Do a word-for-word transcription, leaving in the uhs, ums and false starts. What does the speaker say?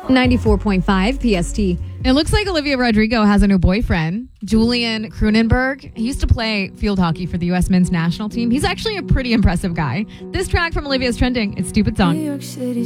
ninety-four point five P S T. It looks like Olivia Rodrigo has a new boyfriend, Julian Kroonenberg. He used to play field hockey for the U S men's national team. He's actually a pretty impressive guy. This track from Olivia's trending. It's Stupid Song. New York City